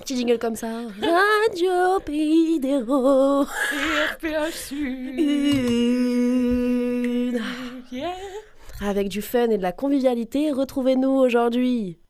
petit jingle comme ça. Radio Pays des Roses. RPH Sud. Une. Yeah. Avec du fun et de la convivialité, retrouvez-nous aujourd'hui